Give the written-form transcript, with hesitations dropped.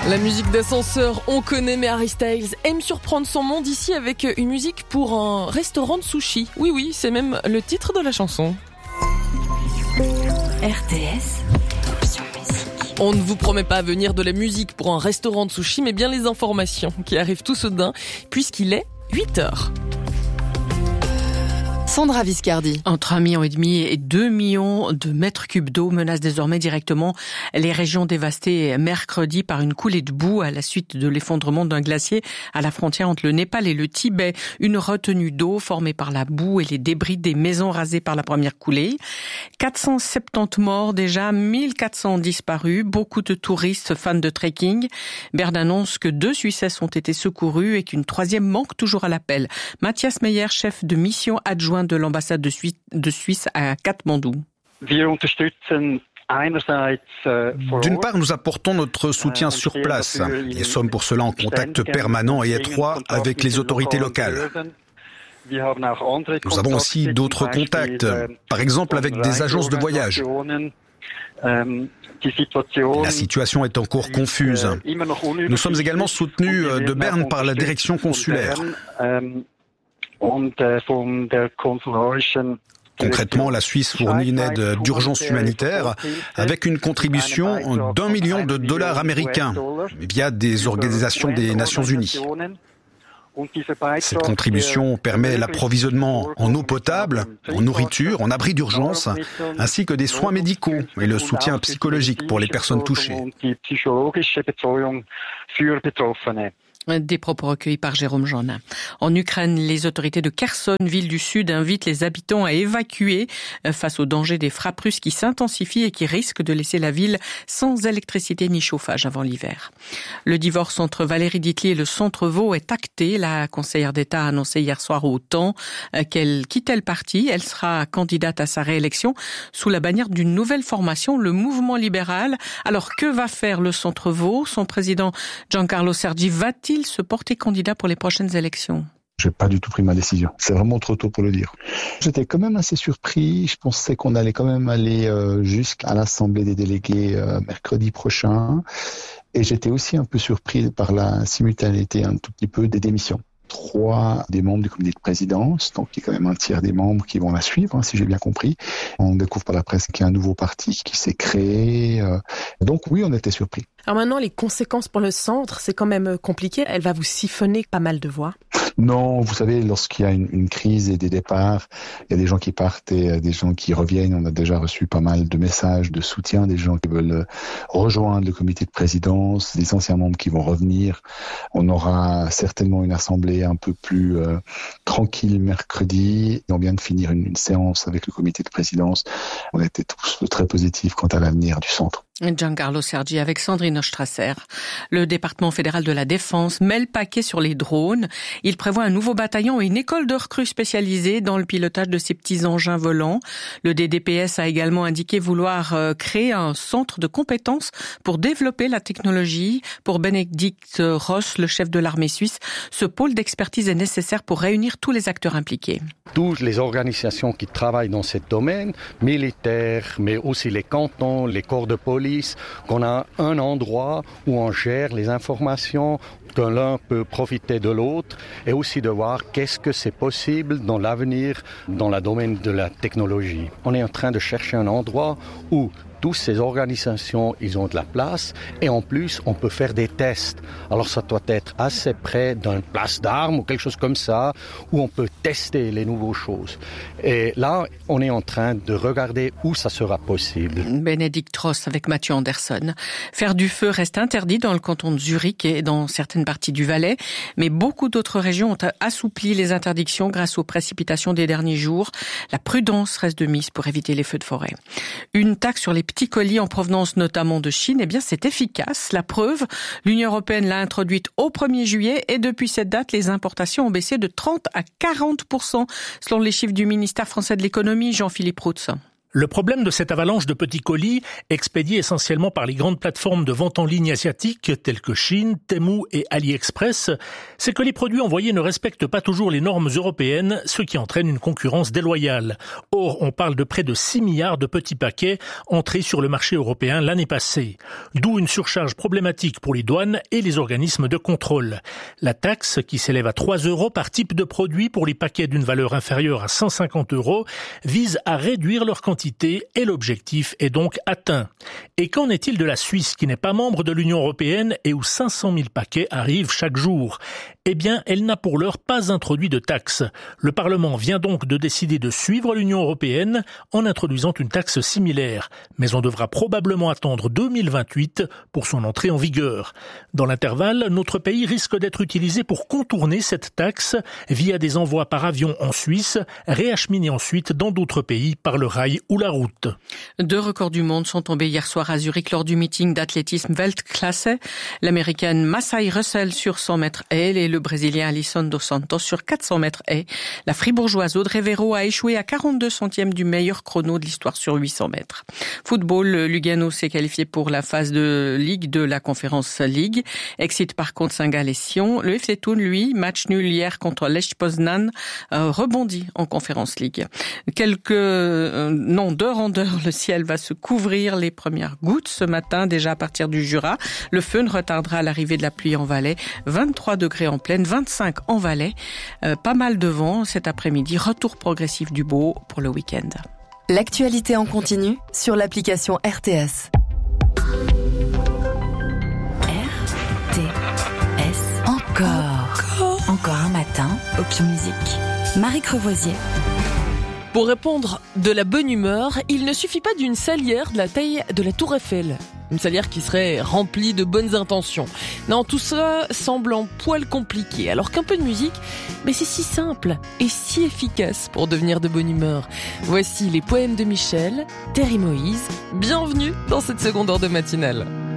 La musique d'ascenseur, on connaît, mais Harry Styles aime surprendre son monde ici avec une musique pour un restaurant de sushi. Oui, c'est même le titre de la chanson. RTS, option musique. On ne vous promet pas à venir de la musique pour un restaurant de sushi, mais bien les informations qui arrivent tout soudain, puisqu'il est 8h. Sandra Viscardi. Entre 1,5 million et 2 millions de mètres cubes d'eau menacent désormais directement les régions dévastées mercredi par une coulée de boue à la suite de l'effondrement d'un glacier à la frontière entre le Népal et le Tibet. Une retenue d'eau formée par la boue et les débris des maisons rasées par la première coulée. 470 morts déjà, 1400 disparus, beaucoup de touristes fans de trekking. Berne annonce que 2 Suissesses ont été secourus et qu'une 3e manque toujours à l'appel. Mathias Meyer, chef de mission adjoint de l'ambassade de Suisse à Katmandou. D'une part, nous apportons notre soutien sur place et sommes pour cela en contact permanent et étroit avec les autorités locales. Nous avons aussi d'autres contacts, par exemple avec des agences de voyage. La situation est encore confuse. Nous sommes également soutenus de Berne par la direction consulaire. Concrètement, la Suisse fournit une aide d'urgence humanitaire avec une contribution d'1 million de dollars américains via des organisations des Nations Unies. Cette contribution permet l'approvisionnement en eau potable, en nourriture, en abri d'urgence, ainsi que des soins médicaux et le soutien psychologique pour les personnes touchées. Des propos recueillis par Jérôme Jeannin. En Ukraine, les autorités de Kherson, ville du Sud, invitent les habitants à évacuer face au danger des frappes russes qui s'intensifient et qui risquent de laisser la ville sans électricité ni chauffage avant l'hiver. Le divorce entre Valérie Ditli et le Centre Vaud est acté. La conseillère d'État a annoncé hier soir au Temps qu'elle quittait le parti. Elle sera candidate à sa réélection sous la bannière d'une nouvelle formation, le Mouvement libéral. Alors, que va faire le Centre Vaud? Son président Giancarlo Sergi va-t-il se porter candidat pour les prochaines élections? J'ai pas du tout pris ma décision. C'est vraiment trop tôt pour le dire. J'étais quand même assez surpris. Je pensais qu'on allait quand même aller jusqu'à l'Assemblée des délégués mercredi prochain. Et j'étais aussi un peu surpris par la simultanéité un tout petit peu des démissions. 3 des membres du comité de présidence, donc il y a quand même un tiers des membres qui vont la suivre, si j'ai bien compris. On découvre par la presse qu'il y a un nouveau parti qui s'est créé. Donc oui, on était surpris. Alors maintenant, les conséquences pour le centre, c'est quand même compliqué. Elle va vous siphonner pas mal de voix. Non, vous savez, lorsqu'il y a une crise et des départs, il y a des gens qui partent et des gens qui reviennent. On a déjà reçu pas mal de messages de soutien, des gens qui veulent rejoindre le comité de présidence, des anciens membres qui vont revenir. On aura certainement une assemblée un peu plus tranquille mercredi. On vient de finir une séance avec le comité de présidence. On était tous très positifs quant à l'avenir du centre. Giancarlo Sergi avec Sandrine Strasser. Le département fédéral de la Défense met le paquet sur les drones. Il prévoit un nouveau bataillon et une école de recrues spécialisée dans le pilotage de ces petits engins volants. Le DDPS a également indiqué vouloir créer un centre de compétences pour développer la technologie. Pour Benedikt Ross, le chef de l'armée suisse, ce pôle d'expertise est nécessaire pour réunir tous les acteurs impliqués. Toutes les organisations qui travaillent dans ce domaine, militaires, mais aussi les cantons, les corps de police, qu'on a un endroit où on gère les informations, que l'un peut profiter de l'autre, et aussi de voir qu'est-ce que c'est possible dans l'avenir, dans le domaine de la technologie. On est en train de chercher un endroit où toutes ces organisations, ils ont de la place et en plus, on peut faire des tests. Alors ça doit être assez près d'une place d'armes ou quelque chose comme ça où on peut tester les nouvelles choses. Et là, on est en train de regarder où ça sera possible. Benedikt Ross avec Mathieu Anderson. Faire du feu reste interdit dans le canton de Zurich et dans certaines parties du Valais, mais beaucoup d'autres régions ont assoupli les interdictions grâce aux précipitations des derniers jours. La prudence reste de mise pour éviter les feux de forêt. Une taxe sur les petits colis en provenance notamment de Chine, eh bien c'est efficace. La preuve, l'Union européenne l'a introduite au 1er juillet et depuis cette date, les importations ont baissé de 30 à 40% selon les chiffres du ministère français de l'économie, Jean-Philippe Routz. Le problème de cette avalanche de petits colis, expédiés essentiellement par les grandes plateformes de vente en ligne asiatiques telles que Chine, Temu et AliExpress, c'est que les produits envoyés ne respectent pas toujours les normes européennes, ce qui entraîne une concurrence déloyale. Or, on parle de près de 6 milliards de petits paquets entrés sur le marché européen l'année passée. D'où une surcharge problématique pour les douanes et les organismes de contrôle. La taxe, qui s'élève à 3 € par type de produit pour les paquets d'une valeur inférieure à 150 €, vise à réduire leur quantité et l'objectif est donc atteint. Et qu'en est-il de la Suisse qui n'est pas membre de l'Union européenne et où 500 000 paquets arrivent chaque jour ? Eh bien, elle n'a pour l'heure pas introduit de taxe. Le Parlement vient donc de décider de suivre l'Union européenne en introduisant une taxe similaire. Mais on devra probablement attendre 2028 pour son entrée en vigueur. Dans l'intervalle, notre pays risque d'être utilisé pour contourner cette taxe via des envois par avion en Suisse, réacheminés ensuite dans d'autres pays par le rail ou la route. 2 records du monde sont tombés hier soir à Zurich lors du meeting d'athlétisme Weltklasse. L'américaine Massai Russell sur 100 mètres haies et le brésilien Alisson dos Santos sur 400 mètres haies. La fribourgeoise Audrey Véro a échoué à 42 centièmes du meilleur chrono de l'histoire sur 800 mètres. Football, Lugano s'est qualifié pour la phase de Ligue de la Conference League. Excite par contre Saint-Gall et Sion. Le FC Thun, lui, match nul hier contre Lech Poznan, rebondit en Conference League. D'heure en heure, le ciel va se couvrir. Les premières gouttes ce matin, déjà à partir du Jura. Le feu ne retardera l'arrivée de la pluie en Valais. 23 degrés en plaine, 25 en Valais. Pas mal de vent cet après-midi. Retour progressif du beau pour le week-end. L'actualité en continu sur l'application RTS. RTS. Encore un matin. Option musique. Marie Crevoisier. Pour répondre de la bonne humeur, il ne suffit pas d'une salière de la taille de la Tour Eiffel. Une salière qui serait remplie de bonnes intentions. Non, tout ça semble un poil compliqué. Alors qu'un peu de musique, mais c'est si simple et si efficace pour devenir de bonne humeur. Voici les poèmes de Michel, Terry Moïse. Bienvenue dans cette seconde heure de matinale.